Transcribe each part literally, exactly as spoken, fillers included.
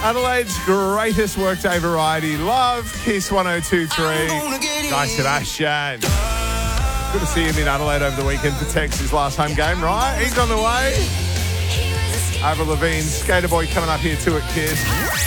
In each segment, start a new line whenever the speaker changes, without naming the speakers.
Adelaide's greatest workday variety. Love, Kiss one oh two point three. Nice Sebastian. Good to see him in Adelaide over the weekend for Tex's last home game, right? He's on the way. Avril Lavigne, Skater Boy coming up here too at Kiss.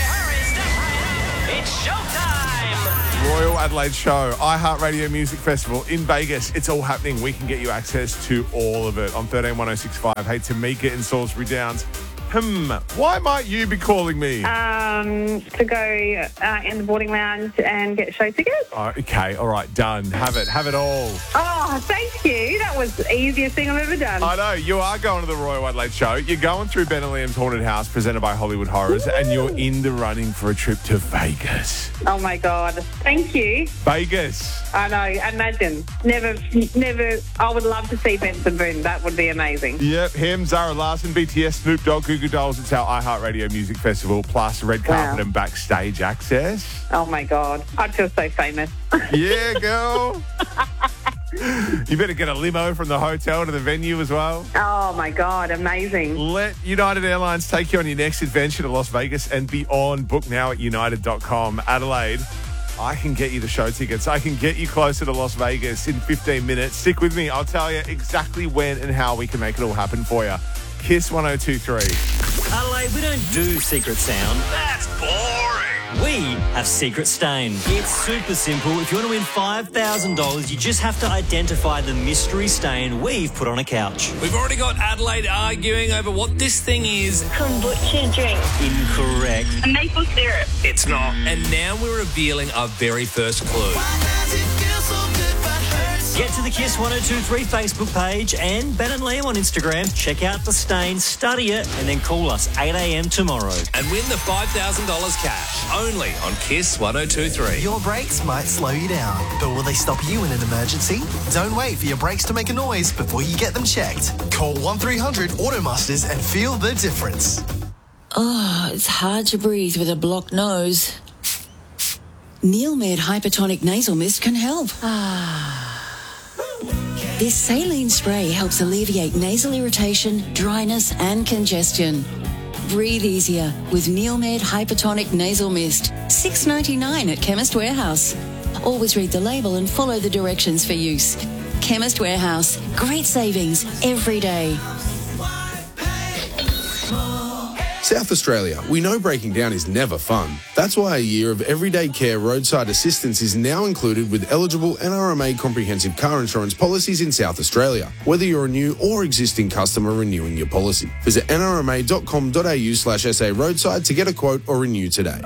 It's showtime!
Royal Adelaide Show, iHeartRadio Music Festival in Vegas. It's all happening. We can get you access to all of it on thirteen one oh six five. Hey, Tamika in Salisbury Downs. Hmm, why might you be calling me?
Um, to go uh, in the boarding lounge and get show tickets.
Oh, okay, all right, done. Have it, have it all.
Oh, thank you. That was the easiest thing I've ever done.
I know, you are going to the Royal Adelaide Show. You're going through Ben and Liam's Haunted House, presented by Hollywood Horrors, Woo! And you're in the running for a trip to Vegas.
Oh, my God. Thank you.
Vegas.
I know, imagine. Never, never, I would love to see Benson Boone. That would be amazing.
Yep, him, Zara Larson, B T S, Snoop Dogg, Goo Goo Dolls. It's our iHeartRadio Music Festival, plus red carpet
Wow.
and backstage access.
Oh, my God. I'd feel so famous.
Yeah, girl. You better get a limo from the hotel to the venue as well.
Oh, my God. Amazing.
Let United Airlines take you on your next adventure to Las Vegas and beyond. Book now at united dot com. Adelaide, I can get you the show tickets. I can get you closer to Las Vegas in fifteen minutes. Stick with me. I'll tell you exactly when and how we can make it all happen for you. Kiss one oh two point three.
Adelaide, we don't do secret sound. That's boring. We have Secret Stain. It's super simple. If you want to win five thousand dollars, you just have to identify the mystery stain we've put on a couch.
We've already got Adelaide arguing over what this thing is.
Kombucha drink.
Incorrect.
A maple syrup.
It's not. And now we're revealing our very first clue.
Get to the Kiss one oh two point three Facebook page and Ben and Liam on Instagram. Check out the stain, study it, and then call us eight a.m. tomorrow.
And win the five thousand dollars cash. Only on Kiss one oh two point three.
Your brakes might slow you down, but will they stop you in an emergency? Don't wait for your brakes to make a noise before you get them checked. Call one three hundred Automasters and feel the difference.
Oh, it's hard to breathe with a blocked nose. Neilmed Hypertonic Nasal Mist can help. Ah. This saline spray helps alleviate nasal irritation, dryness and congestion. Breathe easier with Neilmed Hypertonic Nasal Mist. six dollars ninety-nine at Chemist Warehouse. Always read the label and follow the directions for use. Chemist Warehouse. Great savings every day.
South Australia, we know breaking down is never fun. That's why a year of everyday care roadside assistance is now included with eligible N R M A comprehensive car insurance policies in South Australia, whether you're a new or existing customer renewing your policy. Visit n r m a dot com dot a u slash s a roadside to get a quote or renew today.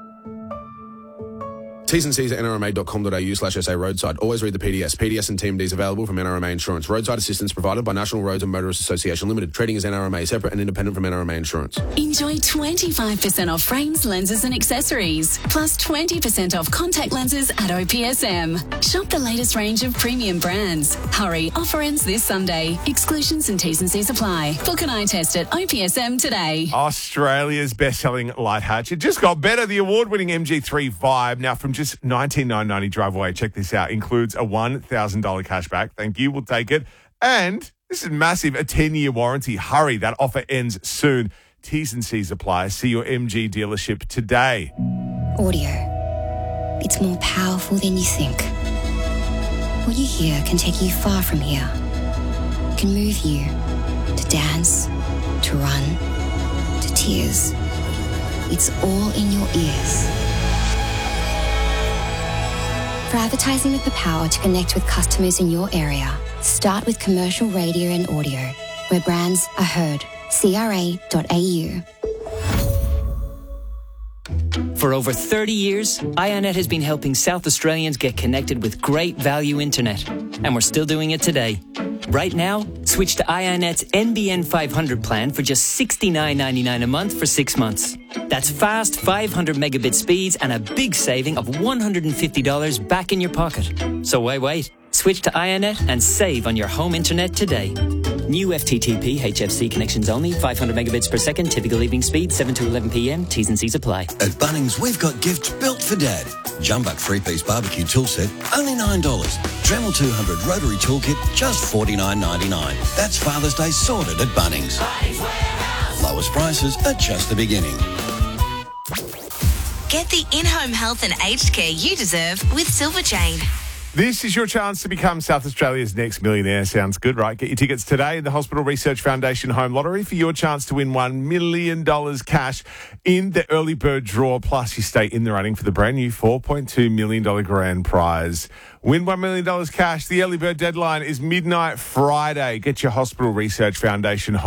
T's and C's at n r m a dot com dot a u slash s a roadside. Always read the P D S. P D S and T M Ds available from N R M A Insurance. Roadside assistance provided by National Roads and Motorists Association Limited. Trading as N R M A, separate and independent from N R M A Insurance.
Enjoy twenty-five percent off frames, lenses and accessories. Plus twenty percent off contact lenses at O P S M. Shop the latest range of premium brands. Hurry, offer ends this Sunday. Exclusions and T's and C's apply. Book an eye test at O P S M today.
Australia's best-selling light hatch. It just got better. The award-winning M G three Vibe. Now, from just nineteen nine ninety drive away, check this out, includes a one thousand dollars cashback. Thank you. We'll take it. And this is massive, a ten-year warranty. Hurry, that offer ends soon. T's and C's apply. See your M G dealership today.
Audio. It's more powerful than you think. What you hear can take you far from here. It can move you to dance, to run, to tears. It's all in your ears. For advertising with the power to connect with customers in your area, start with commercial radio and audio, where brands are heard. C R A dot A U.
For over thirty years, iONet has been helping South Australians get connected with great value internet. And we're still doing it today. Right now, switch to iONet's N B N five hundred plan for just sixty-nine ninety-nine a month for six months. That's fast five hundred megabit speeds and a big saving of one hundred fifty dollars back in your pocket. So why wait? Switch to iONet and save on your home internet today. New F T T P H F C connections only, five hundred megabits per second, typical evening speed, seven to eleven p.m, T's and C's apply.
At Bunnings, we've got gifts built for Dad. Jumbuck three-piece barbecue tool set, only nine dollars. Dremel two hundred rotary toolkit, just forty-nine ninety-nine. That's Father's Day sorted at Bunnings. Bunnings Warehouse. Lowest prices at just the beginning.
Get the in-home health and aged care you deserve with Silver Chain.
This is your chance to become South Australia's next millionaire. Sounds good, right? Get your tickets today in the Hospital Research Foundation Home Lottery for your chance to win one million dollars cash in the early bird draw. Plus, you stay in the running for the brand new four point two million dollars grand prize. Win one million dollars cash. The early bird deadline is midnight Friday. Get your Hospital Research Foundation